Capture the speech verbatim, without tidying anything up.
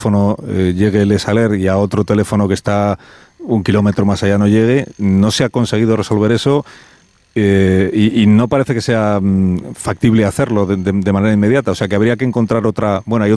teléfono eh, llegue el Saler y a otro teléfono que está un kilómetro más allá no llegue. No se ha conseguido resolver eso. Eh, y, y no parece que sea mm, factible hacerlo de, de, de manera inmediata, o sea que habría que encontrar otra, bueno, hay